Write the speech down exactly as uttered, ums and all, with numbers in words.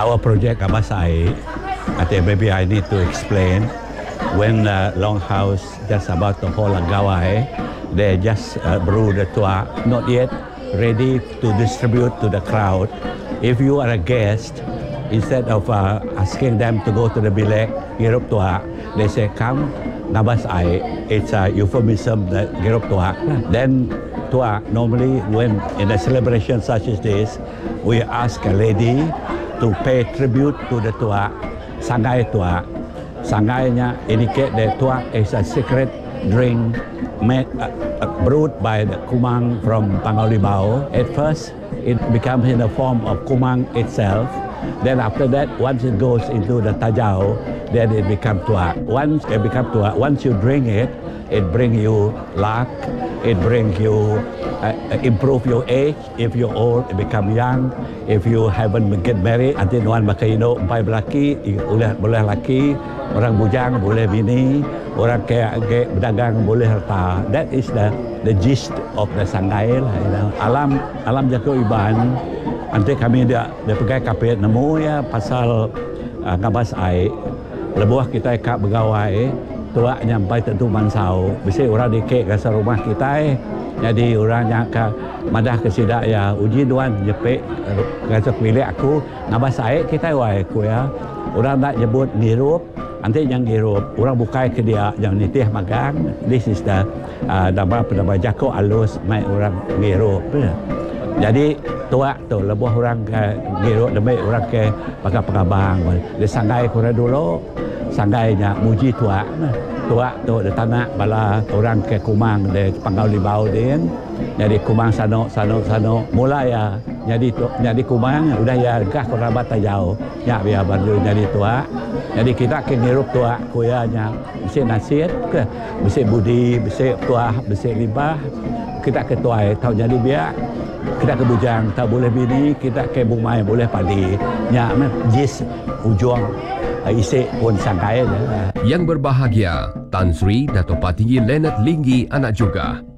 our project Abasai, I think maybe I need to explain. When uh, Longhouse just about to hold a gawai, they just uh, brew the tuak, not yet ready to distribute to the crowd. If you are a guest, instead of uh, asking them to go to the bilek, girup tuak, they say, come, Ngabasai. It's a euphemism, that girup tuak. Then tuak, normally when in a celebration such as this, we ask a lady to pay tribute to the tuak, sangai tuak. Sangainya indicate that tuak is a secret drink made, uh, uh, brewed by the kumang from Pangaulibao. At first, it becomes in the form of kumang itself. Then after that, once it goes into the tajau, then it becomes tuak. Once it becomes tuak, once you drink it, it brings you luck. It brings you uh, improve your age. If you're old, it become young. If you haven't get married, until one makaino empat lelaki, boleh boleh laki. Orang bujang boleh bini, orang kaya kaya berdagang boleh harta. That is the the gist of the sangai lah. You know. Alam alam jago iban. Nanti kami dia dia pegai kapit nemu ya pasal uh, Ngabasai. Lebuah kita kak begawai, tuak nyampai tentu mansau. Bisa orang dikek ke rumah kita. Jadi orang yang ke madah ke sidak ya uji duan jepek kasih pilih aku Ngabasai kita wai aku ya. Orang nak nyebut ngirup, nanti yang ngirup, orang bukai ke dia yang nitih magang. This is the uh, nama nama jako alus mai orang ngirup. Jadi tuak tu lebuh orang ke ngirup demi orang ke pakai pengabang. Dia sangai kurang dulu, sanggainya muji tuak. Tuak tu di tanah bala orang ke kumang di Pangaulibao dia. Jadi kumang sano sano sano mulai ya jadi tu, jadi kumang udah ya gah kerabat jauh. Ya biar baru jadi tuak. Jadi kita ke ngirup tuak kuyanya bisa nasihat ke bisa budi, bisa tuak, bisa libah. Kita ke tuai tahu jadi biar kita ke bujang tak boleh bini, kita ke bumai boleh padi. Ya men jis ujung isi pun sangkai. Yang berbahagia, Tan Sri Dato' Patinggi Leonard Linggi anak juga